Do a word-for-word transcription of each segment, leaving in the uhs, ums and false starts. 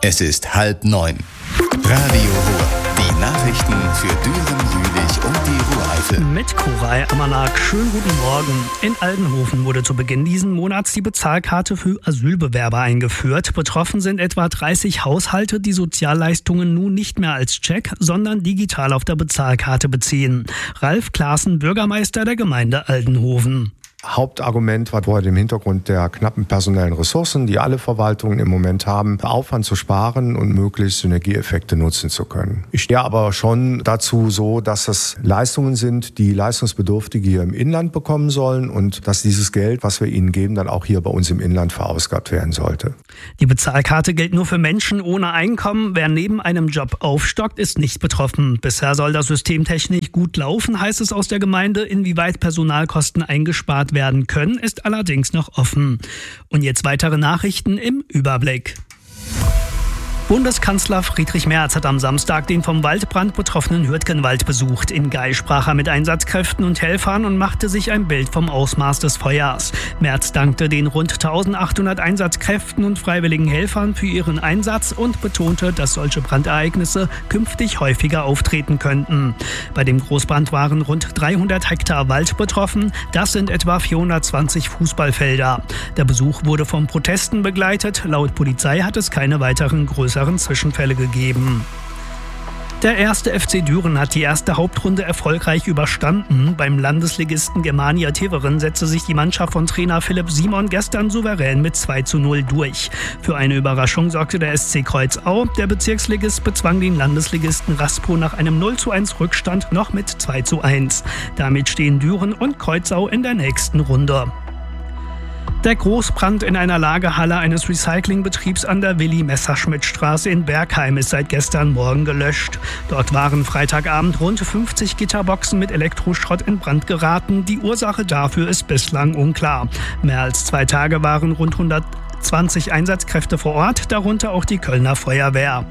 Es ist halb neun. Radio Ruhr. Die Nachrichten für Düren, Jülich und die Ruhr-Eifel. Mit Koray Amanak. Schönen guten Morgen. In Aldenhofen wurde zu Beginn diesen Monats die Bezahlkarte für Asylbewerber eingeführt. Betroffen sind etwa dreißig Haushalte, die Sozialleistungen nun nicht mehr als Scheck, sondern digital auf der Bezahlkarte beziehen. Ralf Klaassen, Bürgermeister der Gemeinde Aldenhofen. Hauptargument war vor dem Hintergrund der knappen personellen Ressourcen, die alle Verwaltungen im Moment haben, Aufwand zu sparen und möglichst Synergieeffekte nutzen zu können. Ich stehe aber schon dazu so, dass es Leistungen sind, die Leistungsbedürftige hier im Inland bekommen sollen und dass dieses Geld, was wir ihnen geben, dann auch hier bei uns im Inland verausgabt werden sollte. Die Bezahlkarte gilt nur für Menschen ohne Einkommen. Wer neben einem Job aufstockt, ist nicht betroffen. Bisher soll das System technisch gut laufen, heißt es aus der Gemeinde. Inwieweit Personalkosten eingespart werden können, ist allerdings noch offen. Und jetzt weitere Nachrichten im Überblick. Bundeskanzler Friedrich Merz hat am Samstag den vom Waldbrand betroffenen Hürtgenwald besucht. In Gail sprach er mit Einsatzkräften und Helfern und machte sich ein Bild vom Ausmaß des Feuers. Merz dankte den rund eintausendachthundert Einsatzkräften und freiwilligen Helfern für ihren Einsatz und betonte, dass solche Brandereignisse künftig häufiger auftreten könnten. Bei dem Großbrand waren rund dreihundert Hektar Wald betroffen. Das sind etwa vierhundertzwanzig Fußballfelder. Der Besuch wurde von Protesten begleitet. Laut Polizei hat es keine weiteren größeren Zwischenfälle gegeben. Der erste F C Düren hat die erste Hauptrunde erfolgreich überstanden. Beim Landesligisten Germania Teveren setzte sich die Mannschaft von Trainer Philipp Simon gestern souverän mit zwei zu null durch. Für eine Überraschung sorgte der S C Kreuzau. Der Bezirksligist bezwang den Landesligisten Raspo nach einem null zu eins Rückstand noch mit zwei zu eins. Damit stehen Düren und Kreuzau in der nächsten Runde. Der Großbrand in einer Lagerhalle eines Recyclingbetriebs an der Willi-Messerschmidt-Straße in Bergheim ist seit gestern Morgen gelöscht. Dort waren Freitagabend rund fünfzig Gitterboxen mit Elektroschrott in Brand geraten. Die Ursache dafür ist bislang unklar. Mehr als zwei Tage waren rund hundertzwanzig Einsatzkräfte vor Ort, darunter auch die Kölner Feuerwehr.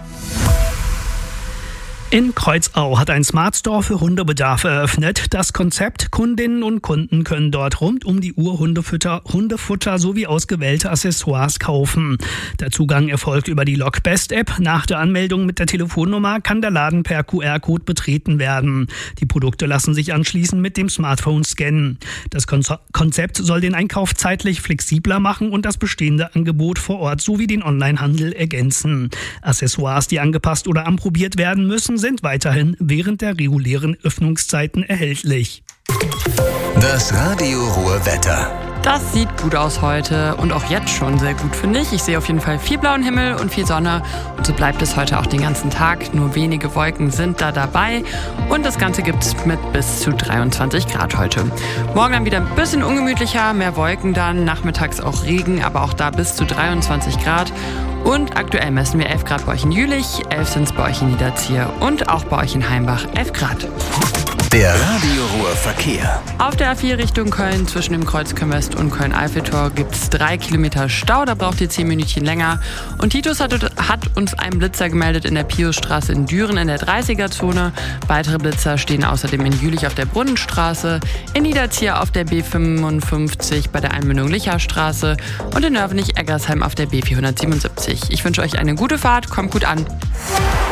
In Kreuzau hat ein Smart Store für Hundebedarf eröffnet. Das Konzept: Kundinnen und Kunden können dort rund um die Uhr Hundefutter, Hundefutter sowie ausgewählte Accessoires kaufen. Der Zugang erfolgt über die Logbest-App. Nach der Anmeldung mit der Telefonnummer kann der Laden per Q R-Code betreten werden. Die Produkte lassen sich anschließend mit dem Smartphone scannen. Das Konzept soll den Einkauf zeitlich flexibler machen und das bestehende Angebot vor Ort sowie den Onlinehandel ergänzen. Accessoires, die angepasst oder anprobiert werden müssen, sind weiterhin während der regulären Öffnungszeiten erhältlich. Das Radio Ruhr Wetter. Das sieht gut aus heute und auch jetzt schon sehr gut, finde ich. Ich sehe auf jeden Fall viel blauen Himmel und viel Sonne und so bleibt es heute auch den ganzen Tag. Nur wenige Wolken sind da dabei und das Ganze gibt es mit bis zu dreiundzwanzig Grad heute. Morgen dann wieder ein bisschen ungemütlicher, mehr Wolken dann, nachmittags auch Regen, aber auch da bis zu dreiundzwanzig Grad. Und aktuell messen wir elf Grad bei euch in Jülich, elf sind es bei euch in Niederzier und auch bei euch in Heimbach elf Grad. Der Radio Ruhr Verkehr. Auf der A vier Richtung Köln zwischen dem Kreuzköln West und Köln-Eiffeltor gibt es drei Kilometer Stau, da braucht ihr zehn Minütchen länger. Und Titus hat, hat uns einen Blitzer gemeldet in der Piusstraße in Düren in der dreißiger-Zone. Weitere Blitzer stehen außerdem in Jülich auf der Brunnenstraße, in Niederzier auf der B fünfundfünfzig bei der Einmündung Licherstraße und in Nörvenich-Eggersheim auf der B vierhundertsiebenundsiebzig. Ich wünsche euch eine gute Fahrt, kommt gut an.